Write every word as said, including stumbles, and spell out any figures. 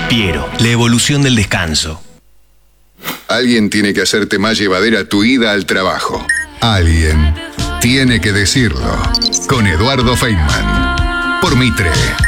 Piero, la evolución del descanso. Alguien tiene que hacerte más llevadera tu ida al trabajo. Alguien tiene que decirlo. Con Eduardo Feynman. Por Mitre.